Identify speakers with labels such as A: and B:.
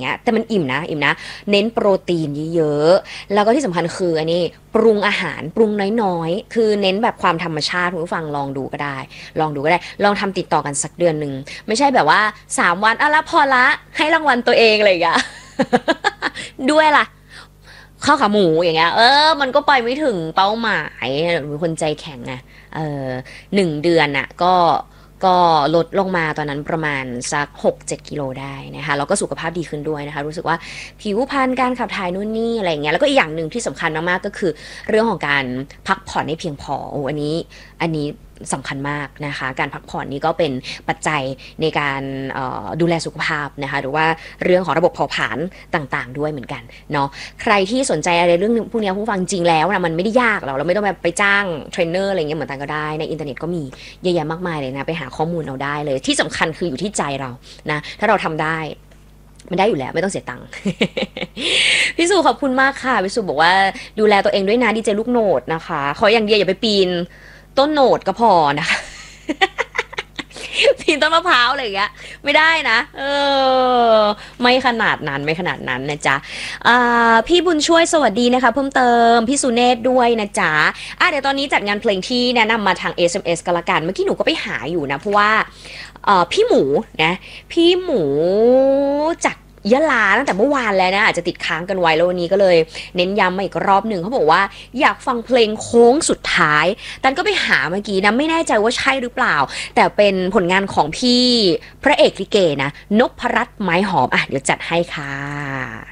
A: เงี้ยแต่มันอิ่มนะเน้นโปรตีนเยอะๆแล้วก็ที่สำคัญคืออันนี้ปรุงอาหารปรุงน้อยๆคือเน้นแบบความธรรมชาติคุณผู้ฟังลองดูก็ได้ลองทำติดต่อกันสักเดือนหนึ่งไม่ใช่แบบว่า3 วันละพอละให้รางวัลตัวเองอะไรอย่างเงี้ยด้วยล่ะ ข้าวขาหมูอย่างเงี้ยมันก็ไปไม่ถึงเป้าหมายเป็นคนใจแข็งไงเออ1 เดือนอ่ะก็ลดลงมาตอนนั้นประมาณสัก6-7 กิโลได้นะคะแล้วก็สุขภาพดีขึ้นด้วยนะคะรู้สึกว่าผิวพรรณการขับถ่ายนู่นนี่อะไรเงี้ยแล้วก็อีกอย่างหนึ่งที่สำคัญมากๆก็คือเรื่องของการพักผ่อนให้เพียงพอโอ้อันนี้สำคัญมากนะคะการพักผ่อนนี่ก็เป็นปัจจัยในการดูแลสุขภาพนะคะหรือว่าเรื่องของระบบเผาผลาญต่างๆด้วยเหมือนกันเนาะใครที่สนใจอะไรเรื่องพวกนี้ผู้ฟังจริงแล้วนะมันไม่ได้ยากหรอกเราไม่ต้องแบบไปจ้างเทรนเนอร์อะไรเงี้ยเหมือนกันก็ได้ในอินเทอร์เน็ตก็มีเยอะแยะมากมายเลยนะไปหาข้อมูลเอาได้เลยที่สำคัญคืออยู่ที่ใจเรานะถ้าเราทำได้มันได้อยู่แล้วไม่ต้องเสียตังค์ พี่สุขอบคุณมากค่ะพี่สุบอกว่าดูแลตัวเองด้วยนะดีเจลูกโหนดนะคะขออย่างเดียวอย่าไปปีนต้นโหนดก็พอนะคะ ปีนต้นมะพร้าวอะไรอย่างเงี้ยไม่ได้นะไม่ขนาดนั้นนะจ๊ะพี่บุญช่วยสวัสดีนะคะเพิ่มเติมพี่สุเนศด้วยนะจ๊ะเดี๋ยวตอนนี้จัดงานเพลงที่แนะนำมาทาง SMS กันละกันเมื่อกี้หนูก็ไปหาอยู่นะเพราะว่าพี่หมูนะพี่หมูจากยะลาตั้งแต่เมื่อวานแล้วนะอาจจะติดค้างกันไว้แล้ววันนี้ก็เลยเน้นย้ำมาอีกรอบหนึ่งเขาบอกว่าอยากฟังเพลงโค้งสุดท้ายตันก็ไปหาเมื่อกี้นะไม่แน่ใจว่าใช่หรือเปล่าแต่เป็นผลงานของพี่พระเอกลิเกนะนพรัตน์ไม้หอมเดี๋ยวจัดให้ค่ะ